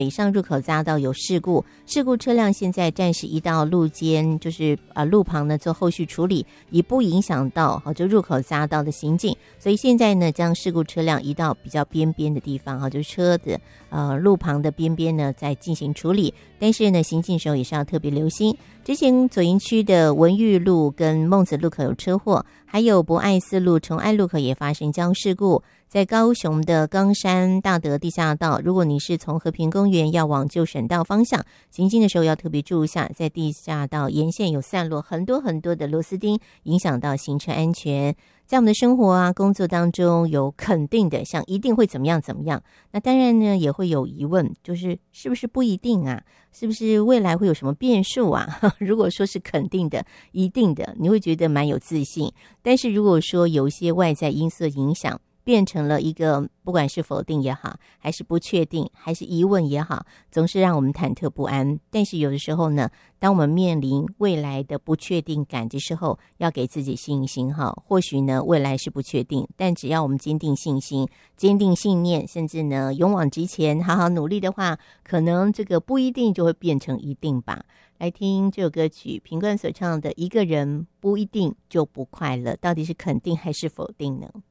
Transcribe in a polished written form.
北上入口匝道有事故车辆现在暂时移到路肩，就是路旁呢做后续处理，以不影响到就入口匝道的行进。所以现在呢，将事故车辆移到比较边边的地方就是车的路旁的边边呢再进行处理。但是呢，行进时候也是要特别留心。之前左营区的文裕路跟孟子路口有车祸，还有博爱四路崇爱路口也发生交通事故。在高雄的冈山大德地下道，如果你是从和平公园要往旧省道方向行进的时候，要特别注意一下，在地下道沿线有散落很多的螺丝钉，影响到行车安全。在我们的生活工作当中，有肯定的像一定会怎么样，那当然呢也会有疑问，就是是不是不一定啊？是不是未来会有什么变数啊？如果说是肯定的一定的，你会觉得蛮有自信。但是如果说有一些外在因素影响，变成了一个不管是否定也好，还是不确定，还是疑问也好，总是让我们忐忑不安。但是有的时候呢，当我们面临未来的不确定感的时候，要给自己信心或许呢未来是不确定，但只要我们坚定信心，坚定信念，甚至呢勇往直前，好好努力的话，可能这个不一定就会变成一定吧。来听这首歌曲，品冠所唱的《一个人不一定就不快乐》，到底是肯定还是否定呢？